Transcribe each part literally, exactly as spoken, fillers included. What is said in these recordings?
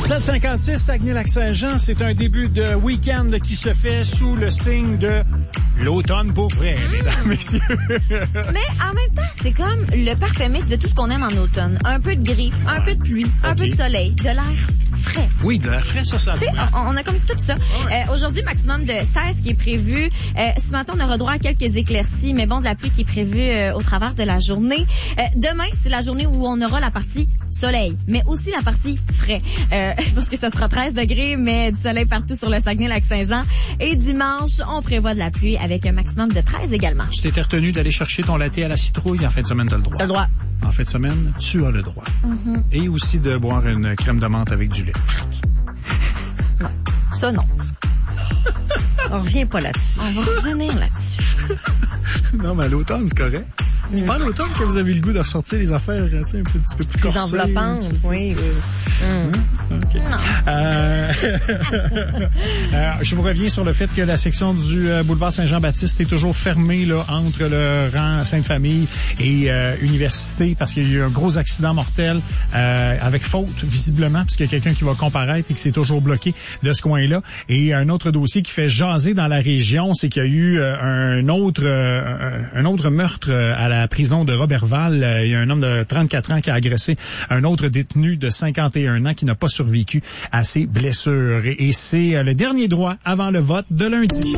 sept cinquante-six, Saguenay-Lac-Saint-Jean, c'est un début de week-end qui se fait sous le signe de l'automne pour vrai, mmh. mesdames, messieurs. Mais en même temps, c'est comme le parfait mix de tout ce qu'on aime en automne. Un peu de gris, un ouais. peu de pluie, okay. un peu de soleil, de l'air frais. Oui, de l'air frais, ça, ça se prend. On, on a comme tout ça. Ouais. Euh, aujourd'hui, maximum de seize qui est prévu. Euh, ce matin, on aura droit à quelques éclaircies, mais bon, de la pluie qui est prévue euh, au travers de la journée. Euh, demain, c'est la journée où on aura la partie soleil, mais aussi la partie frais. Euh, parce que ça sera treize degrés, mais du soleil partout sur le Saguenay-Lac-Saint-Jean. Et dimanche, on prévoit de la pluie avec un maximum de treize également. Je t'étais retenu d'aller chercher ton latte à la citrouille. En fin de semaine, t'as le droit. T'as le droit. En fin de semaine, tu as le droit. Mm-hmm. Et aussi de boire une crème de menthe avec du lait. Non, ça non. On revient pas là-dessus. On va revenir là-dessus. Non, mais à l'automne, c'est correct. Mm. C'est pas à l'automne que vous avez le goût de ressortir les affaires, tu sais, un petit peu plus corsées. Les enveloppantes, oui. Hum. OK. Non. Euh... euh, je vous reviens sur le fait que la section du euh, boulevard Saint-Jean-Baptiste est toujours fermée là, entre le rang Sainte-Famille et euh, Université parce qu'il y a eu un gros accident mortel euh, avec faute, visiblement, parce qu'il y a quelqu'un qui va comparaître et qui s'est toujours bloqué de ce coin-là. Et un autre dossier qui fait jaser dans la région, c'est qu'il y a eu euh, un autre euh, un autre meurtre à la prison de Roberval. Il y a un homme de trente-quatre ans qui a agressé un autre détenu de cinquante et un ans qui n'a pas survécu à ses blessures. Et, et c'est le dernier droit avant le vote de lundi.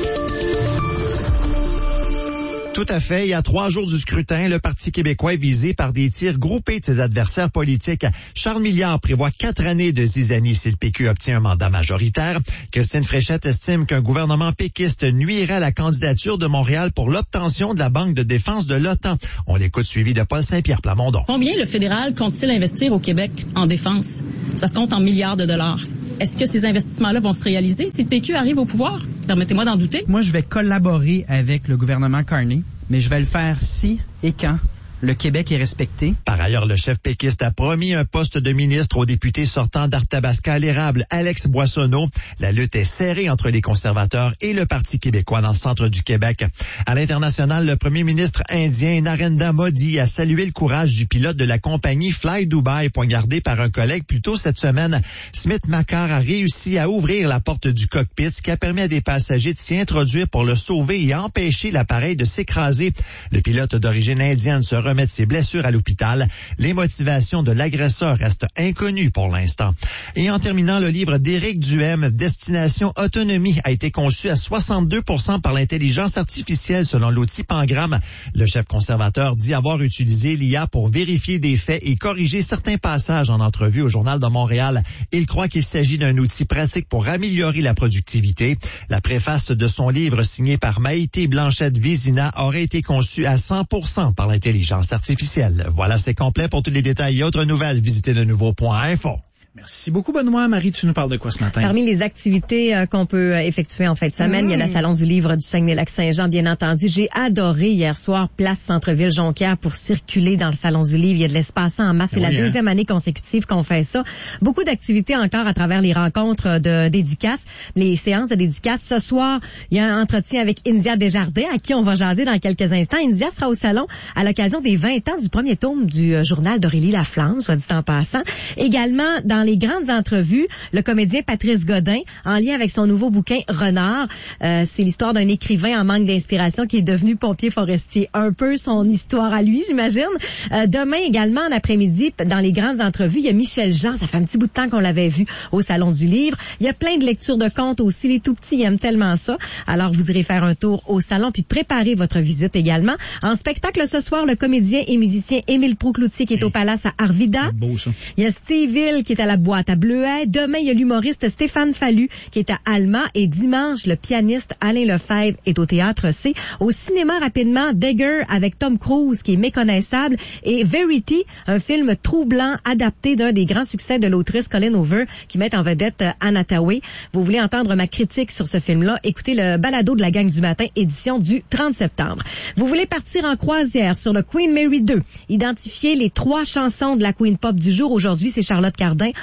Tout à fait. Il y a trois jours du scrutin, le Parti québécois est visé par des tirs groupés de ses adversaires politiques. Charles Milliard prévoit quatre années de zizanie si le P Q obtient un mandat majoritaire. Christine Fréchette estime qu'un gouvernement péquiste nuirait à la candidature de Montréal pour l'obtention de la Banque de défense de l'OTAN. On l'écoute suivi de Paul Saint-Pierre Plamondon. Combien le fédéral compte-t-il investir au Québec en défense? Ça se compte en milliards de dollars. Est-ce que ces investissements-là vont se réaliser si le P Q arrive au pouvoir? Permettez-moi d'en douter. Moi, je vais collaborer avec le gouvernement Carney, mais je vais le faire si et quand le Québec est respecté. Par ailleurs, le chef péquiste a promis un poste de ministre au député sortant d'Arthabasca à l'érable, Alex Boissonneau. La lutte est serrée entre les conservateurs et le Parti québécois dans le centre du Québec. À l'international, le premier ministre indien Narendra Modi a salué le courage du pilote de la compagnie Fly Dubai poignardé par un collègue plus tôt cette semaine. Smith Macar a réussi à ouvrir la porte du cockpit, ce qui a permis à des passagers de s'y introduire pour le sauver et empêcher l'appareil de s'écraser. Le pilote d'origine indienne se remettre ses blessures à l'hôpital. Les motivations de l'agresseur restent inconnues pour l'instant. Et en terminant, le livre d'Éric Duhem, Destination Autonomie, a été conçu à soixante-deux pour cent par l'intelligence artificielle selon l'outil Pangram. Le chef conservateur dit avoir utilisé l'I A pour vérifier des faits et corriger certains passages en entrevue au Journal de Montréal. Il croit qu'il s'agit d'un outil pratique pour améliorer la productivité. La préface de son livre signé par Maïté Blanchette-Vézina aurait été conçue à cent pour cent par l'intelligence artificielle. Voilà, c'est complet. Pour tous les détails et autres nouvelles, visitez le nouveau point info. Merci beaucoup, Benoît. Marie, tu nous parles de quoi ce matin? Parmi les activités euh, qu'on peut euh, effectuer en fin de semaine, mmh. il y a la Salon du livre du Saguenay-Lac-Saint-Jean, bien entendu. J'ai adoré hier soir, place Centre-Ville Jonquière, pour circuler dans le Salon du livre. Il y a de l'espace en masse. C'est oui, la hein? deuxième année consécutive qu'on fait ça. Beaucoup d'activités encore à travers les rencontres de dédicaces, les séances de dédicaces. Ce soir, il y a un entretien avec India Desjardins, à qui on va jaser dans quelques instants. India sera au salon à l'occasion des vingt ans du premier tome du euh, journal d'Aurélie Laflamme, soit dit en passant. Également, dans les grandes entrevues, le comédien Patrice Godin, en lien avec son nouveau bouquin Renard. Euh, c'est l'histoire d'un écrivain en manque d'inspiration qui est devenu pompier forestier. Un peu son histoire à lui, j'imagine. Euh, demain également, en après-midi, dans les grandes entrevues, il y a Michel Jean. Ça fait un petit bout de temps qu'on l'avait vu au Salon du Livre. Il y a plein de lectures de contes aussi. Les tout-petits ils aiment tellement ça. Alors, vous irez faire un tour au salon puis préparez votre visite également. En spectacle ce soir, le comédien et musicien Émile Proulx-Cloutier qui est au Palace à Arvida. Beau, ça. Il y a Steve Hill qui est à la Boîte à Bleuet. Demain, il y a l'humoriste Stéphane Fallu qui est à Alma. Et dimanche, le pianiste Alain Lefebvre est au Théâtre C. Au cinéma, rapidement, Dagger avec Tom Cruise qui est méconnaissable. Et Verity, un film troublant adapté d'un des grands succès de l'autrice Colleen Hoover qui met en vedette Anna Thaoué. Vous voulez entendre ma critique sur ce film-là? Écoutez le balado de la gang du matin, édition du trente septembre. Vous voulez partir en croisière sur le Queen Mary deux? Identifiez les trois chansons de la Queen Pop du jour. Aujourd'hui, c'est Charlotte Cardin.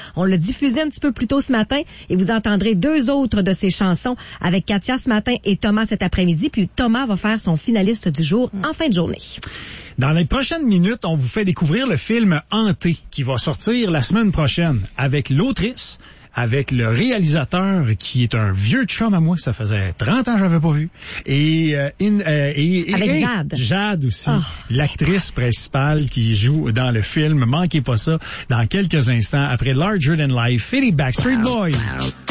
On l'a diffusé un petit peu plus tôt ce matin et vous entendrez deux autres de ses chansons avec Katia ce matin et Thomas cet après-midi. Puis Thomas va faire son finaliste du jour en fin de journée. Dans les prochaines minutes, on vous fait découvrir le film Hanté qui va sortir la semaine prochaine avec l'autrice, avec le réalisateur qui est un vieux chum à moi, ça faisait trente ans que je l'avais pas vu, et, euh, in, euh, et, et avec et Jade. Jade aussi, oh. l'actrice principale qui joue dans le film. Manquez pas ça dans quelques instants après Larger Than Life et les Backstreet Boys.